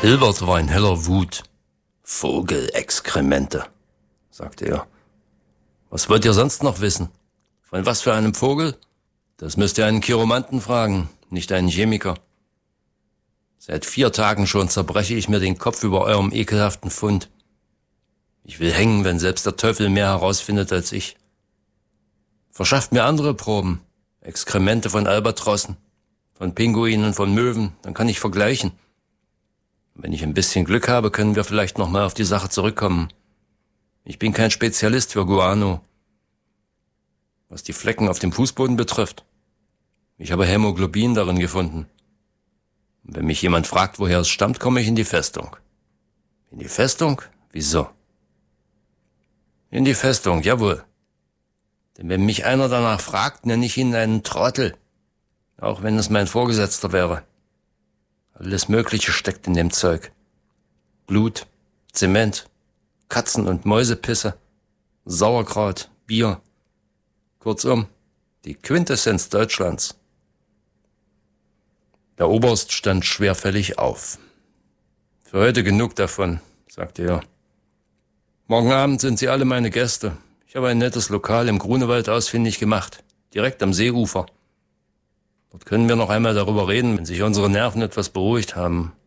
Hilbert war in heller Wut. Vogelexkremente, sagte er. Was wollt ihr sonst noch wissen? Von was für einem Vogel? Das müsst ihr einen Chiromanten fragen, nicht einen Chemiker. Seit 4 Tagen schon zerbreche ich mir den Kopf über eurem ekelhaften Fund. Ich will hängen, wenn selbst der Teufel mehr herausfindet als ich. Verschafft mir andere Proben, Exkremente von Albatrossen, von Pinguinen und von Möwen, dann kann ich vergleichen. Wenn ich ein bisschen Glück habe, können wir vielleicht nochmal auf die Sache zurückkommen. Ich bin kein Spezialist für Guano. Was die Flecken auf dem Fußboden betrifft, ich habe Hämoglobin darin gefunden. Und wenn mich jemand fragt, woher es stammt, komme ich in die Festung. In die Festung? Wieso? In die Festung, jawohl. Denn wenn mich einer danach fragt, nenne ich ihn einen Trottel. Auch wenn es mein Vorgesetzter wäre. Alles Mögliche steckt in dem Zeug. Blut, Zement, Katzen- und Mäusepisse, Sauerkraut, Bier. Kurzum, die Quintessenz Deutschlands. Der Oberst stand schwerfällig auf. Für heute genug davon, sagte er. Morgen Abend sind Sie alle meine Gäste. Ich habe ein nettes Lokal im Grunewald ausfindig gemacht, direkt am Seeufer. Dort können wir noch einmal darüber reden, wenn sich unsere Nerven etwas beruhigt haben.